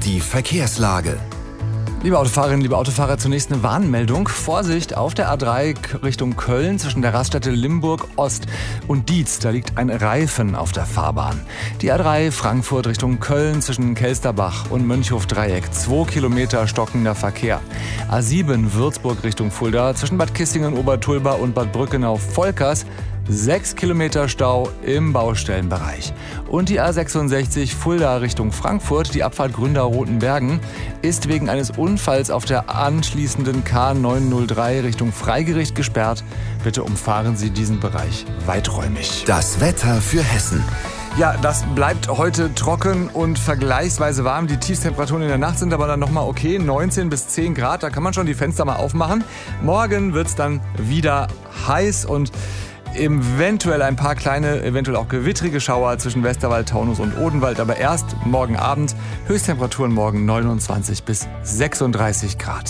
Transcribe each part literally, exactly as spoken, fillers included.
Die Verkehrslage. Liebe Autofahrerinnen, liebe Autofahrer, zunächst eine Warnmeldung. Vorsicht auf der A drei Richtung Köln zwischen der Raststätte Limburg Ost und Dietz. Da liegt ein Reifen auf der Fahrbahn. Die A drei Frankfurt Richtung Köln zwischen Kelsterbach und Mönchhof-Dreieck. Zwei Kilometer stockender Verkehr. A sieben Würzburg Richtung Fulda zwischen Bad Kissingen, Obertulba und Bad Brückenau-Volkers. Sechs Kilometer Stau im Baustellenbereich. Und die A sechsundsechzig Fulda Richtung Frankfurt, die Abfahrt Gründau-Rotenbergen, ist wegen eines Unfalls auf der anschließenden K neunhundertdrei Richtung Freigericht gesperrt. Bitte umfahren Sie diesen Bereich weiträumig. Das Wetter für Hessen. Ja, das bleibt heute trocken und vergleichsweise warm. Die Tiefstemperaturen in der Nacht sind aber dann nochmal okay, neunzehn bis zehn Grad. Da kann man schon die Fenster mal aufmachen. Morgen wird's dann wieder heiß und eventuell ein paar kleine, eventuell auch gewittrige Schauer zwischen Westerwald, Taunus und Odenwald. Aber erst morgen Abend. Höchsttemperaturen morgen neunundzwanzig bis sechsunddreißig Grad.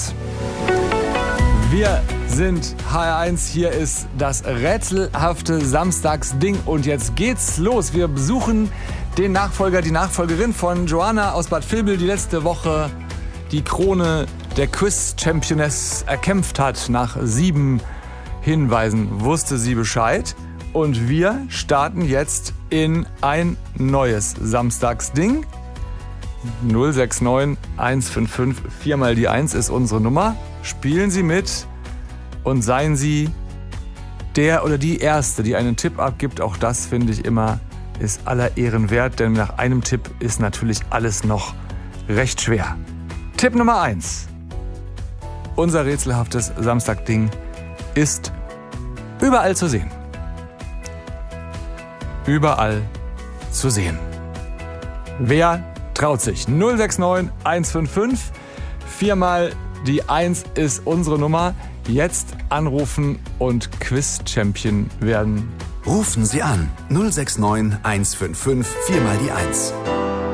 Wir sind H R eins. Hier ist das rätselhafte Samstagsding. Und jetzt geht's los. Wir besuchen den Nachfolger, die Nachfolgerin von Joanna aus Bad Vilbel, die letzte Woche die Krone der Quiz-Championess erkämpft hat. Nach sieben Hinweisen wusste sie Bescheid. Und wir starten jetzt in ein neues Samstagsding. null sechs neun eins fünf fünf, viermal die eins ist unsere Nummer. Spielen Sie mit und seien Sie der oder die Erste, die einen Tipp abgibt. Auch das, finde ich immer, ist aller Ehren wert, denn nach einem Tipp ist natürlich alles noch recht schwer. Tipp Nummer eins. Unser rätselhaftes Samstagding ist überall zu sehen. Überall zu sehen. Wer traut sich? null sechs neun eins fünf fünf, viermal die eins ist unsere Nummer. Jetzt anrufen und Quiz-Champion werden. Rufen Sie an null sechs neun eins fünf fünf, viermal die eins.